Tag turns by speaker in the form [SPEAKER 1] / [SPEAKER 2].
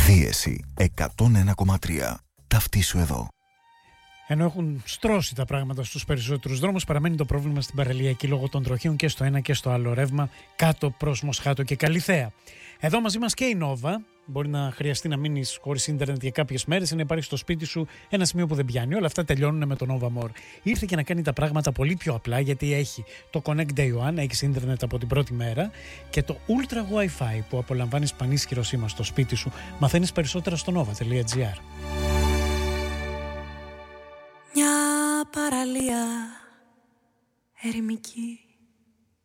[SPEAKER 1] Δίεση 101,3. Ταυτίσου εδώ.
[SPEAKER 2] Ενώ έχουν στρώσει τα πράγματα στους περισσότερους δρόμους, παραμένει το πρόβλημα στην παραλιακή λόγω των τροχίων και στο ένα και στο άλλο ρεύμα κάτω προς Μοσχάτο και Καλιθέα. Εδώ μαζί μας και η Νόβα. Μπορεί να χρειαστεί να μείνεις χωρίς ίντερνετ για κάποιες μέρες ή να υπάρχει στο σπίτι σου ένα σημείο που δεν πιάνει. Όλα αυτά τελειώνουν με το Nova More. Ήρθε και να κάνει τα πράγματα πολύ πιο απλά, γιατί έχει το Connect Day One, έχεις ίντερνετ από την πρώτη μέρα, και το Ultra Wi-Fi που απολαμβάνεις πανίσχυρο σήμα στο σπίτι σου. Μαθαίνεις περισσότερα στο nova.gr.
[SPEAKER 3] Μια παραλία ερημική